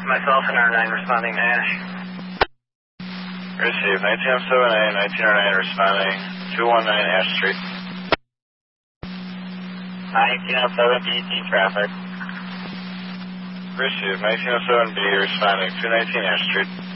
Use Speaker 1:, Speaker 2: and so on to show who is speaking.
Speaker 1: Myself and R9 responding to Ash.
Speaker 2: Receive 1907A, 1909 responding 219 Ash Street.
Speaker 1: 1907 BT traffic.
Speaker 2: Receive 1907B responding 219 Ash Street.